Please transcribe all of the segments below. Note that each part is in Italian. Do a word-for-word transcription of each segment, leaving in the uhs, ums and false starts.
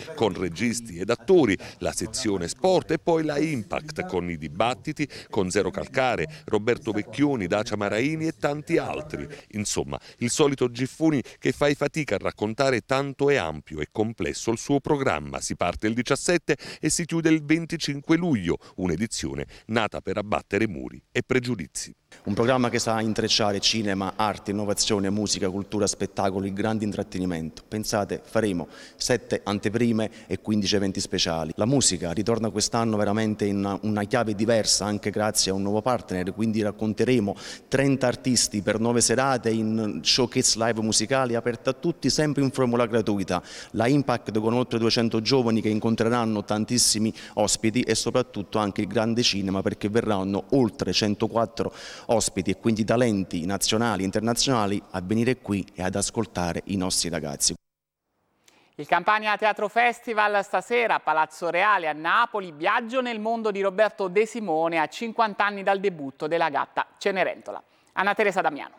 con registi ed attori, la sezione sport e poi la Impact con i dibattiti, con Zero Calcare, Roberto Vecchioni, Dacia Maraini e tanti altri. Insomma, il solito Giffoni che fai fatica a raccontare tanto è ampio e complesso il suo programma. Si parte il diciassette e si chiude il venticinque luglio, un'edizione nata per abbattere muri e pregiudizi. Un programma che sa intrecciare cinema, arte, innovazione, musica, cultura, spettacoli, grande intrattenimento. Pensate, faremo sette anteprime e quindici eventi speciali. La musica ritorna quest'anno veramente in una, una chiave diversa, anche grazie a un nuovo partner, quindi racconteremo trenta artisti per nove serate in showcase live musicali aperta a tutti, sempre in formula gratuita. La Impact con oltre duecento giovani che incontreranno tantissimi ospiti e soprattutto anche il grande cinema, perché verranno oltre centoquattro ospiti e quindi talenti nazionali e internazionali a venire qui e ad ascoltare i nostri ragazzi. Il Campania Teatro Festival stasera a Palazzo Reale a Napoli, viaggio nel mondo di Roberto De Simone a cinquanta anni dal debutto della gatta Cenerentola. Anna Teresa Damiano.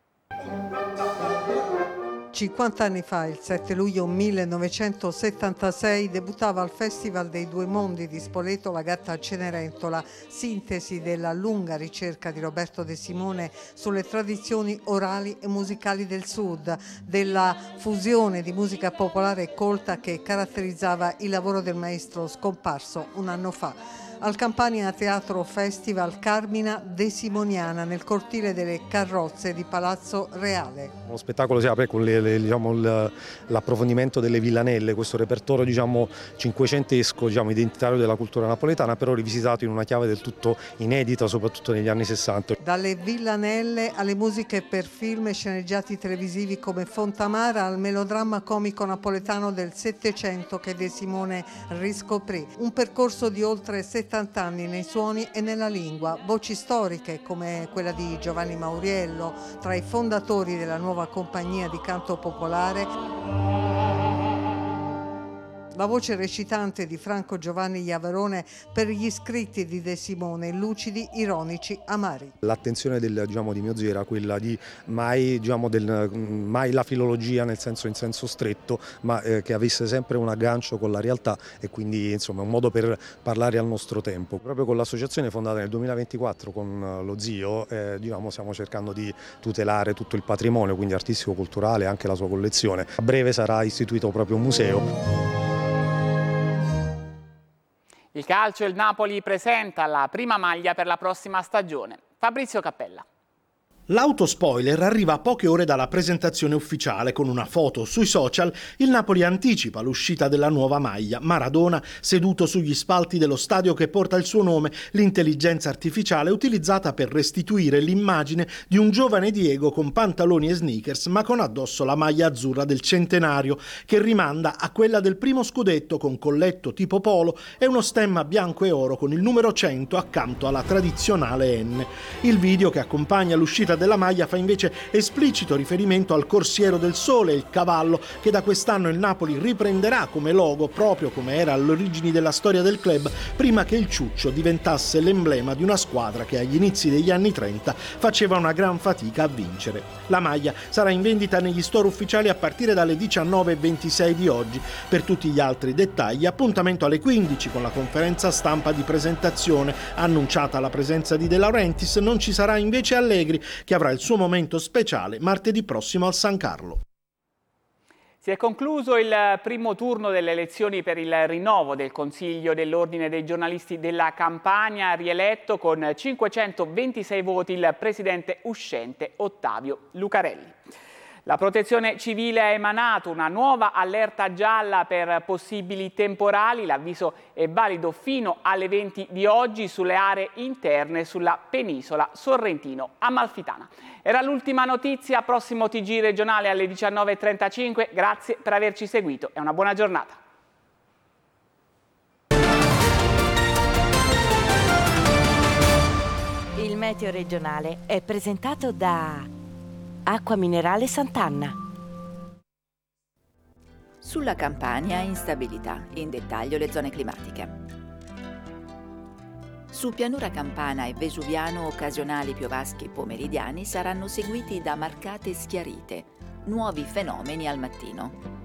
cinquanta anni fa, il sette luglio millenovecentosettantasei, debuttava al Festival dei Due Mondi di Spoleto la gatta Cenerentola, sintesi della lunga ricerca di Roberto De Simone sulle tradizioni orali e musicali del Sud, della fusione di musica popolare e colta che caratterizzava il lavoro del maestro scomparso un anno fa. Al Campania Teatro Festival Carmina Desimoniana nel cortile delle carrozze di Palazzo Reale. Lo spettacolo si apre con le, le, diciamo, l'approfondimento delle villanelle, questo repertorio diciamo, cinquecentesco, diciamo, identitario della cultura napoletana, però rivisitato in una chiave del tutto inedita, soprattutto negli anni sessanta. Dalle villanelle alle musiche per film e sceneggiati televisivi come Fontamara, al melodramma comico napoletano del Settecento che De Simone riscoprì. Un percorso di oltre settanta anni nei suoni e nella lingua, voci storiche come quella di Giovanni Mauriello, tra i fondatori della nuova compagnia di canto popolare. La voce recitante di Franco Giovanni Iavarone per gli scritti di De Simone, lucidi, ironici, amari. L'attenzione del, diciamo, di mio zio era quella di mai, diciamo, del, mai la filologia nel senso in senso stretto, ma eh, che avesse sempre un aggancio con la realtà e quindi insomma un modo per parlare al nostro tempo. Proprio con l'associazione fondata nel duemilaventiquattro con lo zio eh, diciamo, stiamo cercando di tutelare tutto il patrimonio, quindi artistico, culturale e anche la sua collezione. A breve sarà istituito proprio un museo. Il calcio, il Napoli presenta la prima maglia per la prossima stagione. Fabrizio Cappella. L'autospoiler arriva a poche ore dalla presentazione ufficiale. Con una foto sui social, il Napoli anticipa l'uscita della nuova maglia. Maradona seduto sugli spalti dello stadio che porta il suo nome, l'intelligenza artificiale utilizzata per restituire l'immagine di un giovane Diego con pantaloni e sneakers, ma con addosso la maglia azzurra del centenario, che rimanda a quella del primo scudetto con colletto tipo polo e uno stemma bianco e oro con il numero cento accanto alla tradizionale N. Il video che accompagna l'uscita della maglia fa invece esplicito riferimento al Corsiero del Sole, il cavallo che da quest'anno il Napoli riprenderà come logo, proprio come era all'origine della storia del club, prima che il ciuccio diventasse l'emblema di una squadra che agli inizi degli anni trenta faceva una gran fatica a vincere. La maglia sarà in vendita negli store ufficiali a partire dalle diciannove e ventisei di oggi. Per tutti gli altri dettagli, appuntamento alle quindici con la conferenza stampa di presentazione. Annunciata la presenza di De Laurentiis, non ci sarà invece Allegri, che avrà il suo momento speciale martedì prossimo al San Carlo. Si è concluso il primo turno delle elezioni per il rinnovo del Consiglio dell'Ordine dei giornalisti della Campania, rieletto con cinquecentoventisei voti il presidente uscente Ottavio Lucarelli. La Protezione Civile ha emanato una nuova allerta gialla per possibili temporali. L'avviso è valido fino alle venti di oggi sulle aree interne sulla penisola Sorrentino-Amalfitana. Era l'ultima notizia, prossimo T G regionale alle diciannove e trentacinque. Grazie per averci seguito e una buona giornata. Il meteo regionale è presentato da Acqua Minerale Sant'Anna. Sulla Campania instabilità, in dettaglio le zone climatiche. Su pianura campana e vesuviano occasionali piovaschi pomeridiani saranno seguiti da marcate schiarite, nuovi fenomeni al mattino.